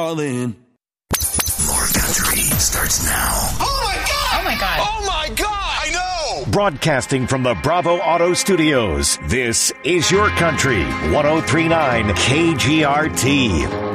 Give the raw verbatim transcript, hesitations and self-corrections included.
All in. More Country starts now. Oh my God! Oh my God! Oh my God! I know! Broadcasting from the Bravo Auto Studios, this is Your Country, one oh three point nine K G R T.